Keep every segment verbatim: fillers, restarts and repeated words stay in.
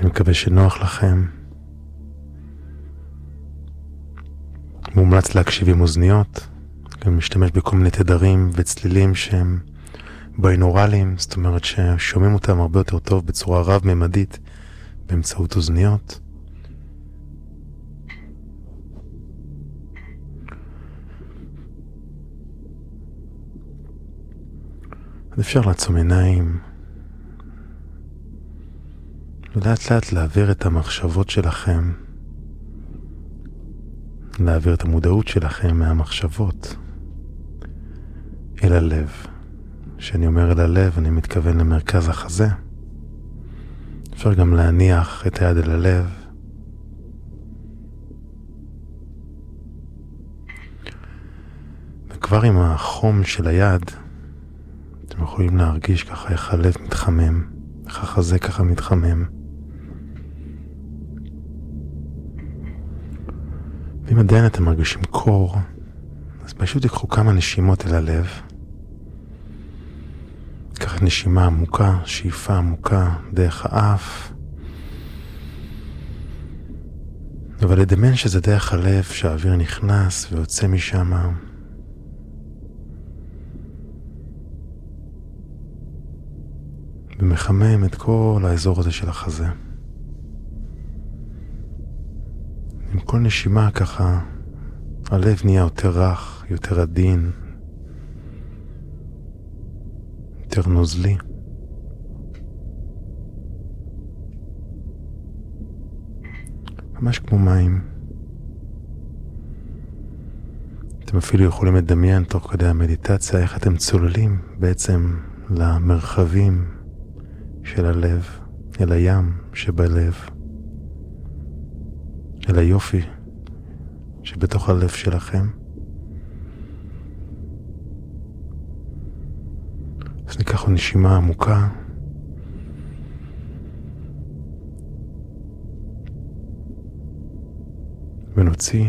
אני מקווה שנוח לכם. מומלץ להקשיב עם אוזניות. גם משתמש בכל מיני תדרים וצלילים שהם ביינורליים, זאת אומרת ששומעים אותם הרבה יותר טוב בצורה רב-ממדית באמצעות אוזניות. אז אפשר לעצום עיניים, ולאט לאט להעביר את המחשבות שלכם, להעביר את המודעות שלכם מהמחשבות אל הלב. כשאני אומר אל הלב, אני מתכוון למרכז החזה. אפשר גם להניח את היד אל הלב. וכבר עם החום של היד, אתם יכולים להרגיש ככה איך הלב מתחמם, איך החזה ככה מתחמם. ואם עדיין אתם מרגישים קור, אז פשוט תיקחו כמה נשימות אל הלב. קח נשימה עמוקה, שאיפה עמוקה דרך האף. אבל לדמיין שזה דרך הלב שהאוויר נכנס ויוצא משם. ומחמם את כל האזור הזה של החזה. עם כל נשימה ככה, הלב נהיה יותר רך, יותר עדין, יותר נוזלי. ממש כמו מים. אתם אפילו יכולים לדמיין תוך כדי המדיטציה איך אתם צוללים בעצם למרחבים של הלב, אל הים שבלב, אל היופי שבתוך הלב שלכם. אז ניקח נשימה עמוקה. ונוציא.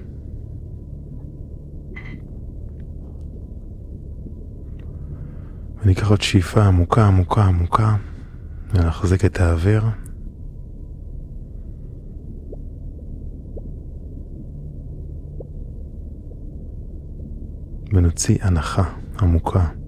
וניקח עוד שאיפה עמוקה עמוקה עמוקה. ונחזק את האוויר. ונוציא הנחה עמוקה.